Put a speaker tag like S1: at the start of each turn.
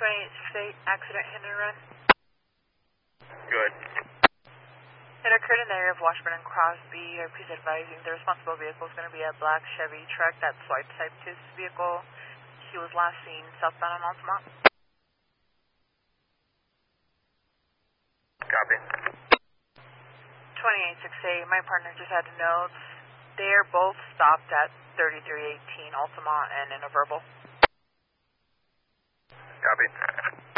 S1: 2868, accident hit and run.
S2: Good.
S1: It occurred in the area of Washburn and Crosby. Please advising the responsible vehicle is going to be a black Chevy truck that swiped type to this vehicle. He was last seen southbound on Altamont.
S2: Copy.
S1: 2868, my partner just had notes. They are both stopped at 3318 Altamont and in a verbal.
S2: Copy.